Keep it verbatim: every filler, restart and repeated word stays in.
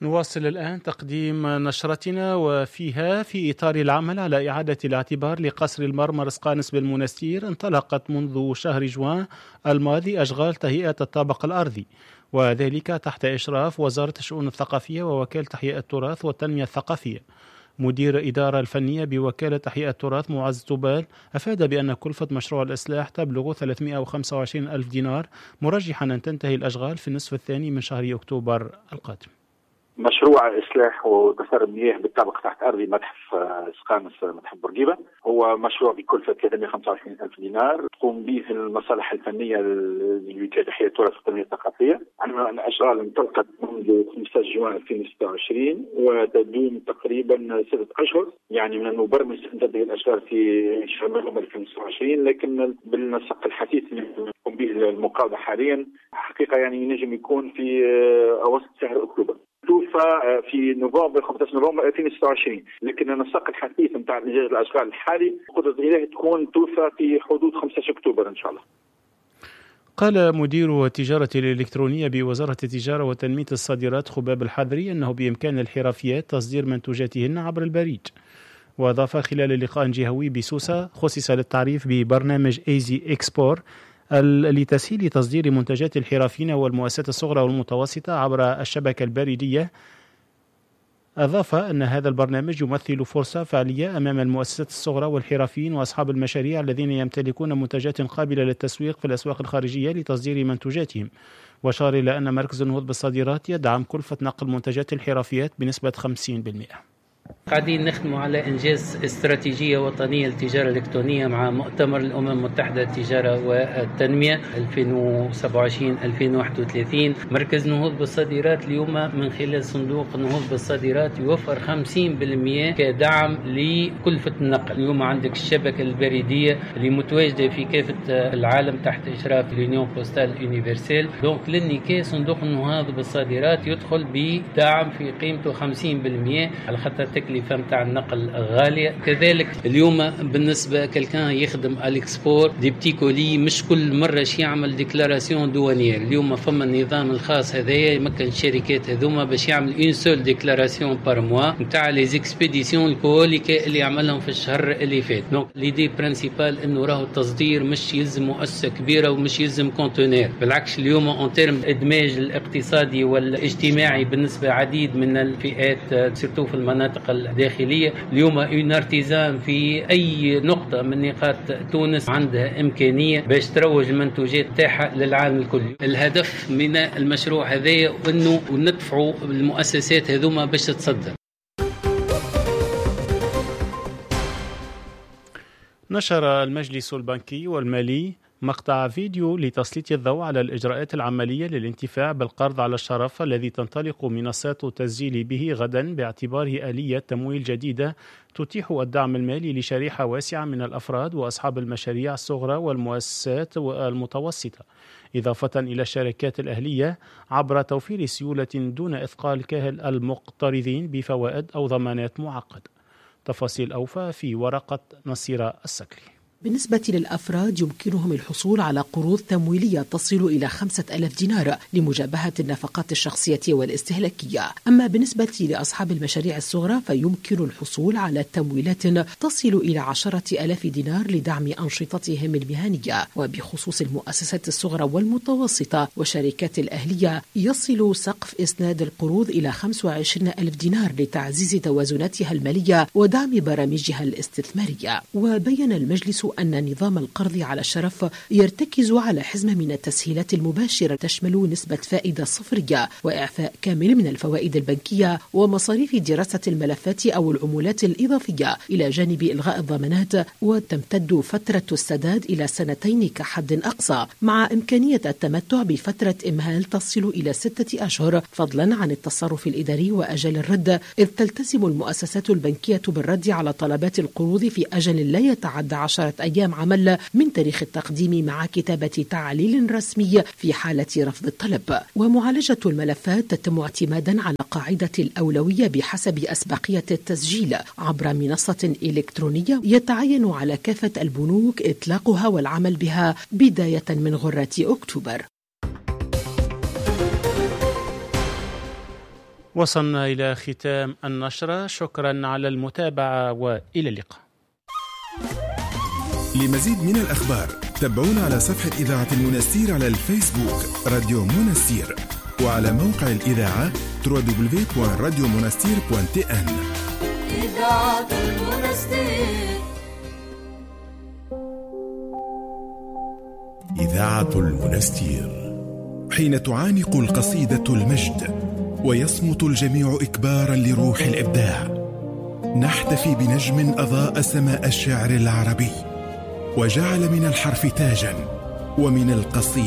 نواصل الآن تقديم نشرتنا، وفيها في إطار العمل على إعادة الاعتبار لقصر المرمر سقانس بالمنستير، انطلقت منذ شهر جوان الماضي أشغال تهيئة الطابق الأرضي، وذلك تحت إشراف وزارة الشؤون الثقافية ووكالة تحية التراث والتنمية الثقافية. مدير الإدارة الفنية بوكالة تحية التراث معز طوبال أفاد بأن كلفة مشروع الإصلاح تبلغ ثلاثمائة وخمسة وعشرين ألف دينار، مرجحا أن تنتهي الأشغال في النصف الثاني من شهر أكتوبر القادم. مشروع إصلاح وتسرب مياه بالطابق تحت أرضي متحف سقانس متحف بورقيبة هو مشروع بكلفة ثلاثمائة وخمسة وعشرين ألف دينار، تقوم به المصالح الفنية لوكالة تحية التراث والتنمية الثقافية. عندنا الأشغال انطلقت منذ خمسة عشر جوان ألفين وستة وعشرين وتدوم تقريبا ستة أشهر، يعني من المبرمج أن تنتهي الأشغال في شهر نوفمبر ألفين وستة وعشرين، لكن بالنسق الحثيث اللي تقوم به المقاولة حاليا حقيقة يعني ينجم يكون في أوسط شهر أكتوبر، توفى في نوفمبر خمسة عشر نوفمبر ألفين وستة وعشرين، لكن النسق الحثيث نتاع إنجاز الأشغال الحالي قدرة الله تكون توفى في حدود خمسة عشر أكتوبر إن شاء الله. قال مدير التجارة الإلكترونية بوزارة التجارة وتنمية الصادرات خباب الحضري أنه بإمكان الحرفيات تصدير منتوجاتهن عبر البريد. وأضاف خلال لقاء جهوي بسوسة خصص للتعريف ببرنامج ايزي اكسبور لتسهيل تصدير منتجات الحرفيين والمؤسسات الصغرى والمتوسطة عبر الشبكة البريدية. أضاف أن هذا البرنامج يمثل فرصة فعلية أمام المؤسسات الصغرى والحرفيين وأصحاب المشاريع الذين يمتلكون منتجات قابلة للتسويق في الأسواق الخارجية لتصدير منتوجاتهم. وأشار إلى أن مركز النهوض بالصادرات يدعم كلفة نقل منتجات الحرفيات بنسبة خمسين بالمئة. قاعدين نخدموا على إنجاز استراتيجية وطنية للتجارة الإلكترونية مع مؤتمر الأمم المتحدة للتجارة والتنمية ألفين وسبعة وعشرين ألفين وواحد وثلاثين. مركز نهوض بالصادرات اليوم من خلال صندوق نهوض بالصادرات يوفر خمسين بالمئة كدعم لكلفة النقل. اليوم عندك الشبكة البريدية اللي متواجدة في كافة العالم تحت إشراف اليونيون بوستال يونيفرسال، دونك للنكاية صندوق النهوض بالصادرات يدخل بدعم في قيمته خمسين بالمئة على خاطر التكلفة متاع النقل غالية. كذلك اليوم بالنسبة كالكان يخدم الإكسبور دي بتيكولي مش كل مرة شي يعمل ديكلاراسيون دوانية. اليوم فما النظام الخاص هذايا يمكن الشركات هذوما باش يعمل اون سول ديكلاراسيون بار موا متاع لي زيكسبيديسيون الكوليكا اللي عملهم في الشهر اللي فات. دونك ليدي برينسيبال انه راهو التصدير مش يلزم مؤسسة كبيرة ومش يلزم كونتونير، بالعكس اليوم اون تيرم الادماج الاقتصادي والاجتماعي بالنسبة عديد من الفئات سيرتو في المناطق الداخلية. اليوم اون ارتيزان في اي نقطة من نقاط تونس عندها امكانية باش تروج المنتوجات تاعها للعالم الكل. الهدف من المشروع هذايا انه ندفعوا المؤسسات هذوما باش تصدر. نشر المجلس البنكي والمالي مقطع فيديو لتسليط الضوء على الإجراءات العملية للانتفاع بالقرض على الشرف الذي تنطلق منصات التسجيل به غدا باعتباره آلية تمويل جديدة تتيح الدعم المالي لشريحة واسعة من الأفراد وأصحاب المشاريع الصغرى والمؤسسات المتوسطة، إضافة إلى الشركات الأهلية عبر توفير سيولة دون إثقال كاهل المقترضين بفوائد أو ضمانات معقدة. تفاصيل أوفى في ورقة نصيرة السكري. بالنسبة للأفراد يمكنهم الحصول على قروض تمويلية تصل إلى خمسة ألاف دينار لمجابهة النفقات الشخصية والاستهلاكية. أما بالنسبة لأصحاب المشاريع الصغرى فيمكن الحصول على تمويلات تصل إلى عشرة ألاف دينار لدعم أنشطتهم المهنية. وبخصوص المؤسسات الصغرى والمتوسطة والشركات الأهلية يصل سقف إسناد القروض إلى خمسة وعشرين ألف دينار لتعزيز توازناتها المالية ودعم برامجها الاستثمارية. وبين المجلس أن نظام القرض على الشرف يرتكز على حزمة من التسهيلات المباشرة تشمل نسبة فائدة صفرية وإعفاء كامل من الفوائد البنكية ومصاريف دراسة الملفات أو العمولات الإضافية، إلى جانب إلغاء الضمانات، وتمتد فترة السداد إلى سنتين كحد أقصى، مع إمكانية التمتع بفترة إمهال تصل إلى ستة أشهر فضلا عن التصرف الإداري وأجل الرد، إذ تلتزم المؤسسات البنكية بالرد على طلبات القروض في أجل لا يتعدى عشرة أيام عمل من تاريخ التقديم مع كتابة تعليل رسمي في حالة رفض الطلب. ومعالجة الملفات تتم اعتمادا على قاعدة الأولوية بحسب أسبقية التسجيل عبر منصة إلكترونية يتعين على كافة البنوك إطلاقها والعمل بها بداية من غرة أكتوبر. وصلنا إلى ختام النشرة، شكرا على المتابعة وإلى اللقاء. لمزيد من الأخبار تابعونا على صفحة إذاعة المنستير على الفيسبوك راديو منستير، وعلى موقع الإذاعة دبليو دبليو دبليو دوت راديو منستير دوت تي إن. إذاعة المنستير. إذاعة المنستير. حين تعانق القصيدة المجد ويصمت الجميع إكبارا لروح الإبداع، نحتفي بنجم أضاء سماء الشعر العربي وجعل من الحرف تاجا ومن القصيدة